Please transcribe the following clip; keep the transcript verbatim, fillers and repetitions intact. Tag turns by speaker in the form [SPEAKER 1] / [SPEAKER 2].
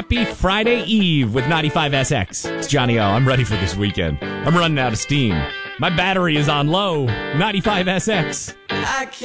[SPEAKER 1] Happy Friday Eve with ninety-five S X. It's Johnny O. I'm ready for this weekend. I'm running out of steam. My battery is on low. ninety-five S X.
[SPEAKER 2] I can't